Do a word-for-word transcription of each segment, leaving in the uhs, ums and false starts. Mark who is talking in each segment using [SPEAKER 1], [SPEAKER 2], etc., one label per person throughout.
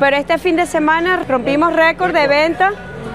[SPEAKER 1] pero este fin de semana rompimos récord de venta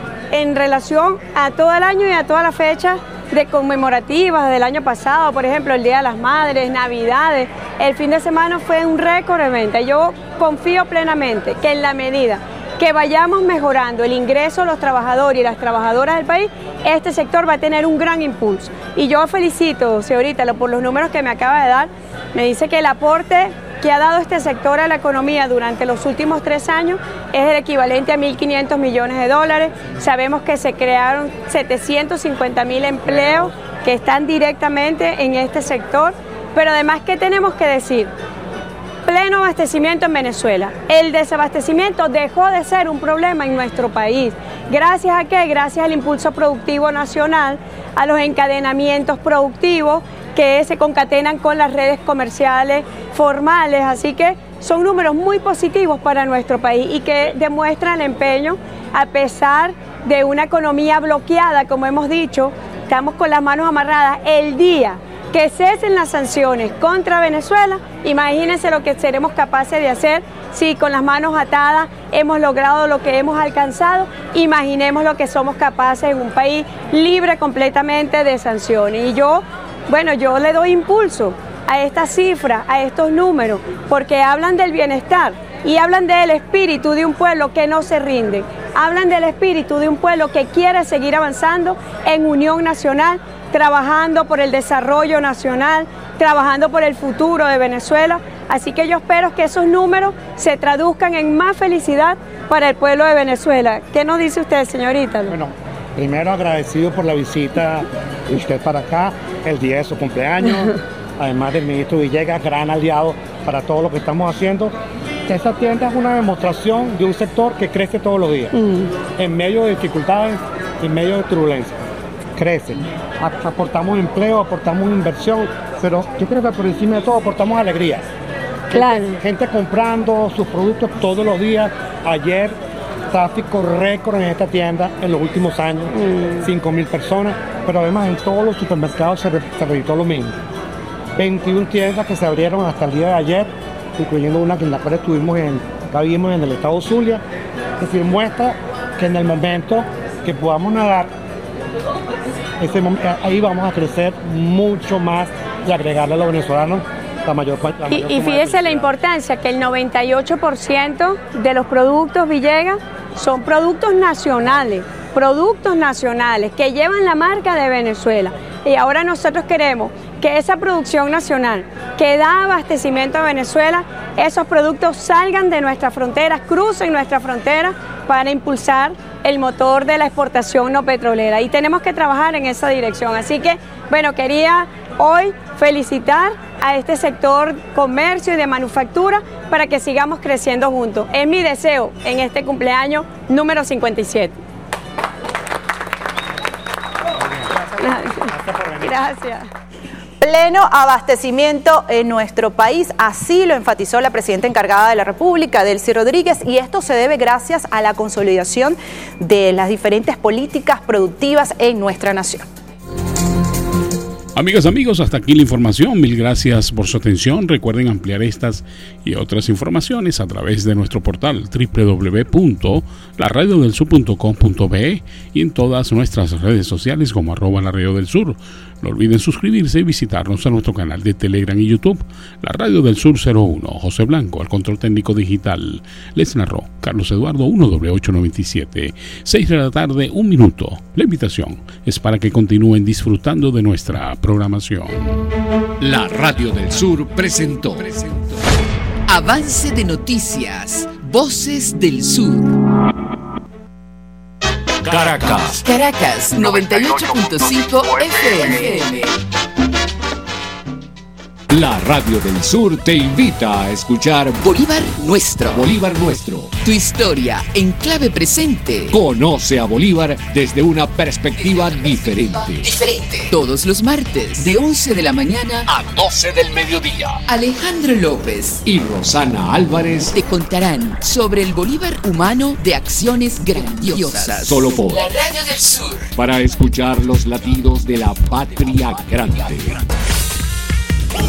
[SPEAKER 1] en relación a todo el año y a todas las fechas de conmemorativas del año pasado, por ejemplo, el Día de las Madres, Navidades. El fin de semana fue un récord de venta. Yo confío plenamente que en la medida que vayamos mejorando el ingreso de los trabajadores y las trabajadoras del país, este sector va a tener un gran impulso. Y yo felicito, señorita, por los números que me acaba de dar. Me dice que el aporte que ha dado este sector a la economía durante los últimos tres años es el equivalente a mil quinientos millones de dólares. Sabemos que se crearon setecientos cincuenta mil empleos que están directamente en este sector, pero además, ¿qué tenemos que decir? Pleno abastecimiento en Venezuela. El desabastecimiento dejó de ser un problema en nuestro país. ¿Gracias a qué? Gracias al impulso productivo nacional, a los encadenamientos productivos que se concatenan con las redes comerciales formales. Así que son números muy positivos para nuestro país y que demuestran el empeño, a pesar de una economía bloqueada, como hemos dicho, estamos con las manos amarradas. El día que cesen las sanciones contra Venezuela, imagínense lo que seremos capaces de hacer si con las manos atadas hemos logrado lo que hemos alcanzado. Imaginemos lo que somos capaces en un país libre completamente de sanciones. Y yo, bueno, yo le doy impulso a estas cifras, a estos números, porque hablan del bienestar y hablan del espíritu de un pueblo que no se rinde. Hablan del espíritu de un pueblo que quiere seguir avanzando en unión nacional, trabajando por el desarrollo nacional, trabajando por el futuro de Venezuela. Así que yo espero que esos números se traduzcan en más felicidad para el pueblo de Venezuela. ¿Qué nos dice usted, señorita?
[SPEAKER 2] Bueno, primero agradecido por la visita de usted para acá, el día de su cumpleaños, además del ministro Villegas, gran aliado para todo lo que estamos haciendo. Esta tienda es una demostración de un sector que crece todos los días, mm. en medio de dificultades, en medio de turbulencia. Crece. Aportamos empleo, aportamos inversión, pero yo creo que por encima de todo aportamos alegría.
[SPEAKER 1] Claro.
[SPEAKER 2] Gente, gente comprando sus productos todos los días. Ayer, tráfico récord en esta tienda en los últimos años, mm. cinco mil personas, pero además en todos los supermercados se, se registró lo mismo. veintiuna tiendas que se abrieron hasta el día de ayer, incluyendo una que en la cual estuvimos en, acá vivimos en el estado Zulia, que se muestra que en el momento que podamos nadar, ese, ahí vamos a crecer mucho más y agregarle a los venezolanos la mayor parte.
[SPEAKER 1] Y, y fíjese la importancia que el noventa y ocho por ciento de los productos Villegas son productos nacionales, productos nacionales que llevan la marca de Venezuela. Y ahora nosotros queremos que esa producción nacional que da abastecimiento a Venezuela, esos productos salgan de nuestras fronteras, crucen nuestras fronteras para impulsar el motor de la exportación no petrolera. Y tenemos que trabajar en esa dirección. Así que, bueno, quería hoy felicitar a este sector comercio y de manufactura para que sigamos creciendo juntos. Es mi deseo en este cumpleaños número cincuenta y siete. Gracias. Gracias.
[SPEAKER 3] Pleno abastecimiento en nuestro país, así lo enfatizó la presidenta encargada de la República, Delcy Rodríguez, y esto se debe gracias a la consolidación de las diferentes políticas productivas en nuestra nación.
[SPEAKER 4] Amigas, amigos, hasta aquí la información. Mil gracias por su atención. Recuerden ampliar estas y otras informaciones a través de nuestro portal doble u doble u doble u punto la radio del sur punto com punto be y en todas nuestras redes sociales como arroba la radio del sur. No olviden suscribirse y visitarnos a nuestro canal de Telegram y YouTube, La Radio del Sur cero uno. José Blanco, al control técnico digital. Les narró Carlos Eduardo uno doble ocho noventa y siete. seis de la tarde, un minuto. La invitación es para que continúen disfrutando de nuestra programación.
[SPEAKER 5] La Radio del Sur presentó, presentó. Avance de noticias. Voces del Sur. Caracas. Caracas, noventa y ocho punto cinco F M. La Radio del Sur te invita a escuchar Bolívar Nuestro. Bolívar Nuestro. Tu historia en clave presente. Conoce a Bolívar desde una perspectiva diferente. Diferente. Todos los martes, de once de la mañana a doce del mediodía. Alejandro López y Rosana Álvarez te contarán sobre el Bolívar humano de acciones grandiosas. Solo por la Radio del Sur. Para escuchar los latidos de la patria grande.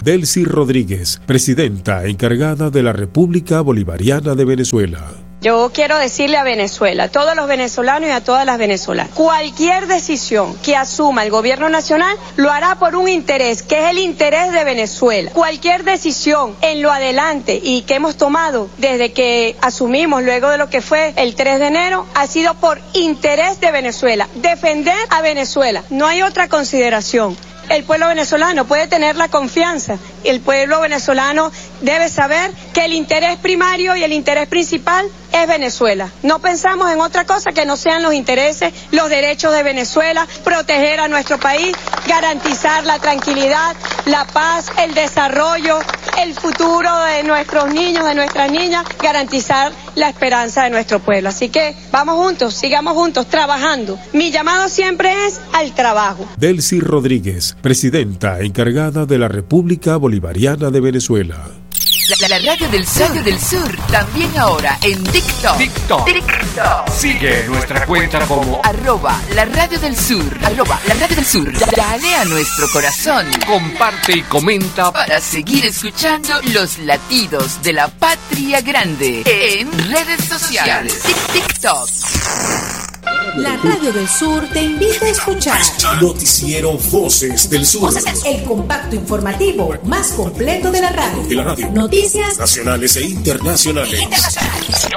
[SPEAKER 6] Delcy Rodríguez, presidenta encargada de la República Bolivariana de Venezuela.
[SPEAKER 1] Yo quiero decirle a Venezuela, a todos los venezolanos y a todas las venezolanas, cualquier decisión que asuma el gobierno nacional lo hará por un interés, que es el interés de Venezuela. Cualquier decisión en lo adelante y que hemos tomado desde que asumimos luego de lo que fue el tres de enero ha sido por interés de Venezuela, defender a Venezuela. No hay otra consideración. El pueblo venezolano puede tener la confianza. El pueblo venezolano debe saber que el interés primario y el interés principal es Venezuela. No pensamos en otra cosa que no sean los intereses, los derechos de Venezuela, proteger a nuestro país, garantizar la tranquilidad, la paz, el desarrollo, el futuro de nuestros niños, de nuestras niñas, garantizar la esperanza de nuestro pueblo. Así que vamos juntos, sigamos juntos, trabajando. Mi llamado siempre es al trabajo.
[SPEAKER 6] Delcy Rodríguez, presidenta encargada de la República Bolivariana de Venezuela.
[SPEAKER 5] La, la radio del sur, radio del sur, también ahora en TikTok. TikTok. TikTok. Sigue nuestra cuenta como arroba la radio del sur. Arroba la radio del sur. Dale a nuestro corazón. Comparte y comenta para seguir escuchando los latidos de la patria grande en redes sociales. TikTok.
[SPEAKER 7] La Radio del Sur te invita a escuchar
[SPEAKER 8] Noticiero Voces del Sur,
[SPEAKER 7] el compacto informativo más completo de la radio.
[SPEAKER 8] De la radio.
[SPEAKER 7] Noticias
[SPEAKER 8] nacionales e internacionales.